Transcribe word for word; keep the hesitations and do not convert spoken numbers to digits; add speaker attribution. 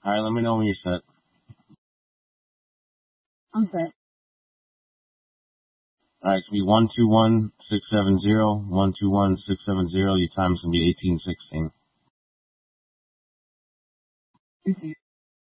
Speaker 1: All right, let me know when you're set.
Speaker 2: I'm set.
Speaker 1: All right, it's gonna be one two one six seven zero one two one six seven zero. Your time's gonna be eighteen sixteen.
Speaker 2: Okay.